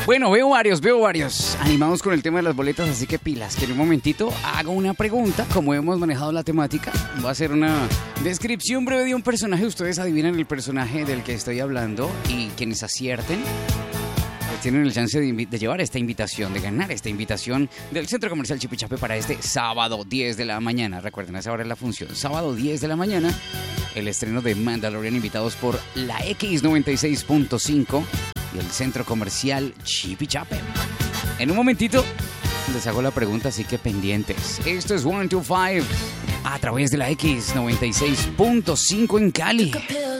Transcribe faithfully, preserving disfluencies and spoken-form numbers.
Bueno, veo varios, veo varios animados con el tema de las boletas, así que pilas, que en un momentito hago una pregunta. Como hemos manejado la temática, voy a hacer una descripción breve de un personaje. Ustedes adivinan el personaje del que estoy hablando y quienes acierten pues tienen el chance de, invi- de llevar esta invitación, de ganar esta invitación del Centro Comercial Chipichape para este sábado diez de la mañana. Recuerden, a esa hora es la función, sábado diez de la mañana, el estreno de Mandalorian, invitados por la X noventa y seis punto cinco y el Centro Comercial Chipichape. En un momentito les hago la pregunta, así que pendientes. Esto es one two five a través de la X noventa y seis punto cinco en Cali.